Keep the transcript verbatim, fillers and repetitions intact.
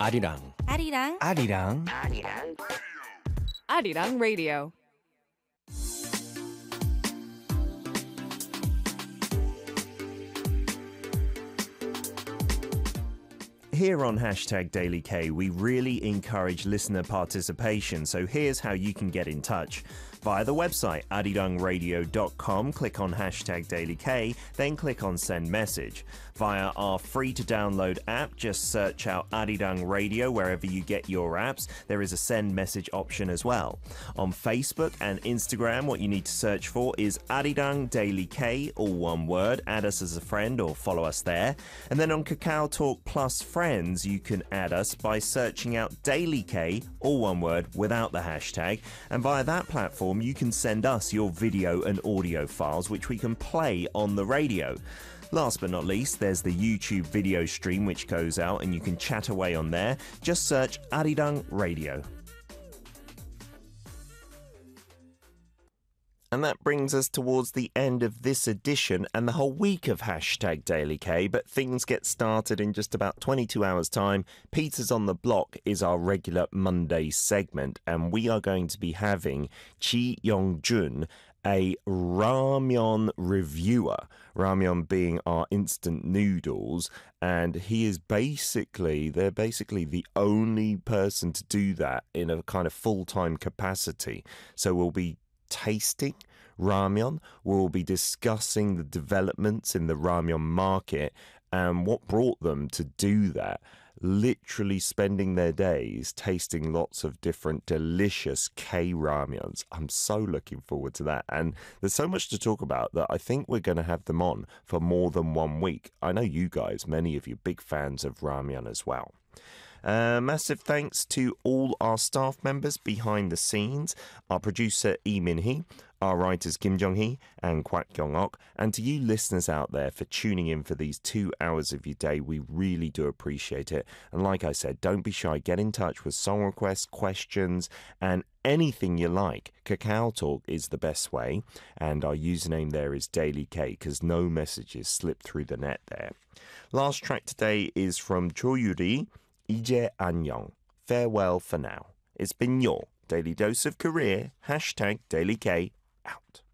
아리랑 아리랑 아리랑 아리랑 아리랑 라디오. Here on Hashtag Daily K, we really encourage listener participation, so here's how you can get in touch. Via the website, arirang radio dot com, click on Hashtag Daily K, then click on Send Message. Via our free-to-download app, just search out Arirang Radio wherever you get your apps. There is a Send Message option as well. On Facebook and Instagram, what you need to search for is Arirang Daily K, all one word. Add us as a friend or follow us there. And then on Kakao Talk Plus Friends, you can add us by searching out Daily K, all one word, without the hashtag. And via that platform, you can send us your video and audio files, which we can play on the radio. Last but not least, there's the YouTube video stream which goes out and you can chat away on there. Just search Arirang Radio. And that brings us towards the end of this edition and the whole week of Hashtag Daily K, but things get started in just about twenty-two hours' time. Peter's on the Block is our regular Monday segment, and we are going to be having Chi Yong-jun, a ramyeon reviewer, ramyeon being our instant noodles, and he is basically, they're basically the only person to do that in a kind of full-time capacity. So we'll be tasting ramyeon, we'll be discussing the developments in the ramyeon market and what brought them to do that, literally spending their days tasting lots of different delicious K-ramyeons. I'm so looking forward to that, and there's so much to talk about that I think we're going to have them on for more than one week. I know you guys, many of you, big fans of ramyeon as well. Uh, massive thanks to all our staff members behind the scenes, our producer Lee Min-hee, our writers Kim Jong-hee and Kwak Kyung-ok, and to you listeners out there for tuning in for these two hours of your day. We really do appreciate it. And like I said, don't be shy. Get in touch with song requests, questions, and anything you like. Kakao Talk is the best way, and our username there is Daily K because no messages slip through the net there. Last track today is from Cho Yuri, 이제 안녕. Farewell for now. It's been your Daily Dose of Career. Hashtag Daily K out.